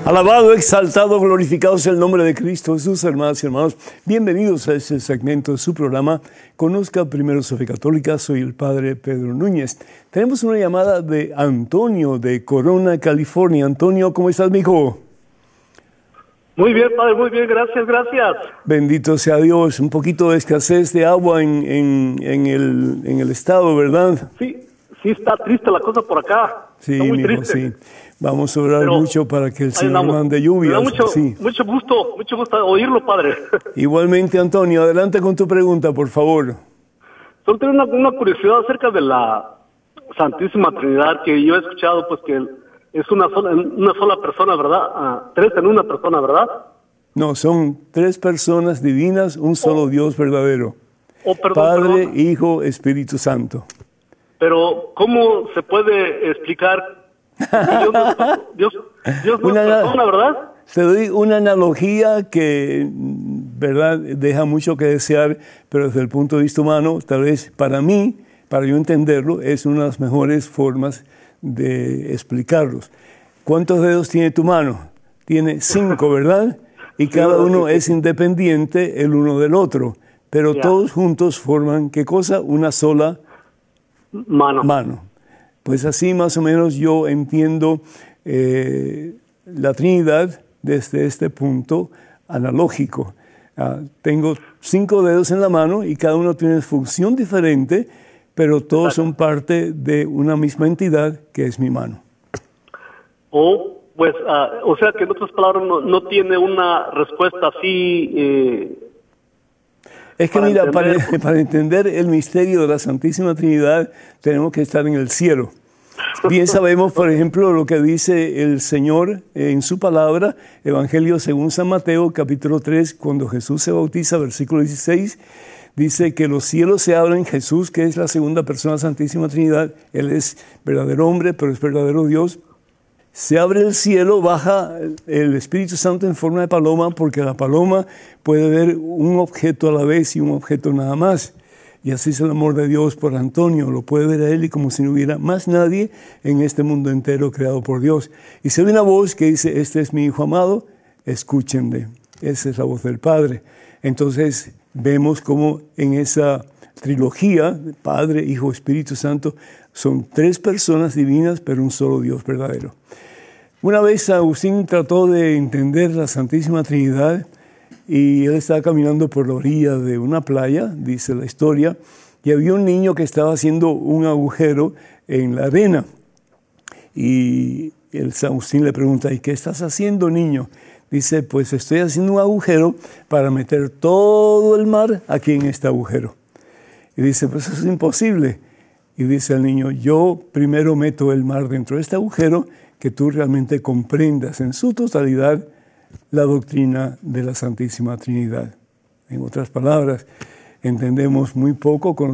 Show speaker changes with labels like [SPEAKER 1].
[SPEAKER 1] Alabado, exaltado, glorificado sea el nombre de Cristo Jesús, hermanas y hermanos. Bienvenidos a este segmento de su programa. Conozca primero su fe católica. Soy el Padre Pedro Núñez. Tenemos una llamada de Antonio de Corona, California. Antonio, ¿cómo estás, mijo?
[SPEAKER 2] Muy bien, Padre, muy bien, gracias.
[SPEAKER 1] Bendito sea Dios. Un poquito de escasez de agua en el estado, ¿verdad?
[SPEAKER 2] Sí, está triste la cosa por acá.
[SPEAKER 1] Sí,
[SPEAKER 2] está muy
[SPEAKER 1] mijo,
[SPEAKER 2] triste.
[SPEAKER 1] sí. Vamos a orar mucho para que el Señor
[SPEAKER 2] andamos.
[SPEAKER 1] mande lluvias.
[SPEAKER 2] Me da
[SPEAKER 1] Sí.
[SPEAKER 2] mucho gusto oírlo, Padre.
[SPEAKER 1] Igualmente, Antonio, adelante con tu pregunta, por favor.
[SPEAKER 2] Solo tengo una curiosidad acerca de la Santísima Trinidad, que yo he escuchado, pues, que es una sola persona, ¿verdad? Tres en una persona, ¿verdad?
[SPEAKER 1] No, son tres personas divinas, un solo Dios verdadero.
[SPEAKER 2] Perdón,
[SPEAKER 1] Padre, Hijo, Espíritu Santo.
[SPEAKER 2] Pero, ¿cómo se puede explicar? Dios no es persona, ¿verdad?
[SPEAKER 1] Te doy una analogía que, ¿verdad?, deja mucho que desear, pero desde el punto de vista humano, tal vez para mí, para yo entenderlo, es una de las mejores formas de explicarlos. ¿Cuántos dedos tiene tu mano? Tiene 5, ¿verdad? Y cada uno es independiente el uno del otro, pero todos juntos forman, ¿qué cosa? Una sola mano. Pues así más o menos yo entiendo la Trinidad desde este punto analógico. Tengo 5 dedos en la mano y cada uno tiene función diferente, pero todos son parte de una misma entidad que es mi mano.
[SPEAKER 2] Pues, o sea que en otras palabras no tiene una respuesta así.
[SPEAKER 1] Es que mira, para entender el misterio de la Santísima Trinidad tenemos que estar en el cielo. Bien sabemos, por ejemplo, lo que dice el Señor en su palabra, Evangelio según San Mateo, capítulo 3, cuando Jesús se bautiza, versículo 16, dice que los cielos se abren, Jesús, que es la segunda persona de la Santísima Trinidad, Él es verdadero hombre, pero es verdadero Dios. Se abre el cielo, baja el Espíritu Santo en forma de paloma, porque la paloma puede ver un objeto a la vez y un objeto nada más. Y así es el amor de Dios por Antonio, lo puede ver a él y como si no hubiera más nadie en este mundo entero creado por Dios. Y se oye una voz que dice, este es mi Hijo amado, escúchenle. Esa es la voz del Padre. Entonces vemos como en esa trilogía, Padre, Hijo, Espíritu Santo, son 3 personas divinas, pero un solo Dios verdadero. Una vez Agustín trató de entender la Santísima Trinidad y él estaba caminando por la orilla de una playa, dice la historia, y había un niño que estaba haciendo un agujero en la arena. Y el San Agustín le pregunta, ¿y qué estás haciendo, niño? Dice, pues estoy haciendo un agujero para meter todo el mar aquí en este agujero. Y dice, pues eso es imposible. Y dice el niño, yo primero meto el mar dentro de este agujero, que tú realmente comprendas en su totalidad la doctrina de la Santísima Trinidad. En otras palabras, entendemos muy poco con